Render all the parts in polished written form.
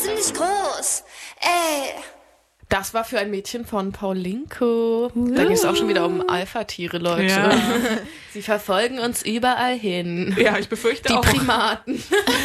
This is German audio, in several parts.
ziemlich groß. Ey. Das war für ein Mädchen von Paulinko. Da ging es auch schon wieder um Alpha-Tiere, Leute. Ja. Sie verfolgen uns überall hin. Ja, ich befürchte Die auch. Primaten.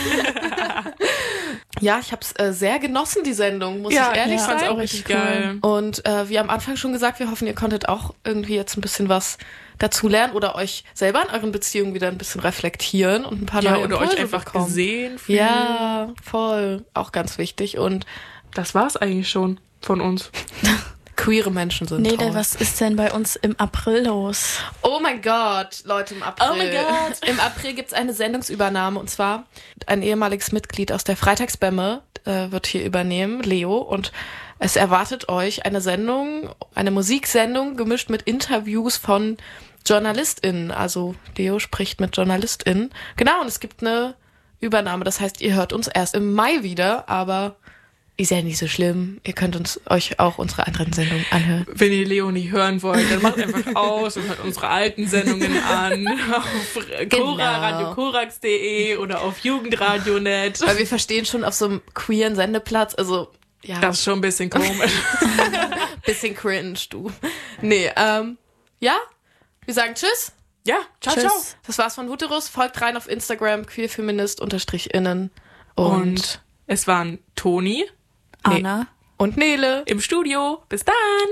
Ja, ich habe es sehr genossen, die Sendung, muss ich ehrlich ich fand's sein. auch richtig geil. Und wie am Anfang schon gesagt, wir hoffen, ihr konntet auch irgendwie jetzt ein bisschen was dazulernen oder euch selber in euren Beziehungen wieder ein bisschen reflektieren und ein paar neue oder Impulse euch einfach bekommen. gesehen fühlen. Ja, voll. Auch ganz wichtig. Und Das war's eigentlich schon von uns. queere Menschen sind Nele, toll. was ist denn bei uns im April los? Oh mein Gott, Leute, im April. Oh mein Gott. Im April gibt's eine Sendungsübernahme und zwar ein ehemaliges Mitglied aus der Freitagsbämme wird hier übernehmen, Leo, und es erwartet euch eine Sendung, eine Musiksendung gemischt mit Interviews von JournalistInnen. Also Leo spricht mit JournalistInnen. Genau, und es gibt eine Übernahme. Das heißt, ihr hört uns erst im Mai wieder, aber ist ja nicht so schlimm. Ihr könnt euch auch unsere anderen Sendungen anhören. Wenn ihr Leo nicht hören wollt, dann macht einfach aus und hört unsere alten Sendungen an auf radiokorax.de oder auf Jugendradio.net. Weil wir verstehen schon auf so einem queeren Sendeplatz, also ja, Das ist schon ein bisschen komisch. bisschen cringe, du. Nee, ja, wir sagen Tschüss. Ja, ciao, Tschüss. ciao. Das war's von Wuterus. Folgt rein auf Instagram, queerfeminist_innen. Und es waren Toni Anna. Und Nele. im Studio. Bis dann.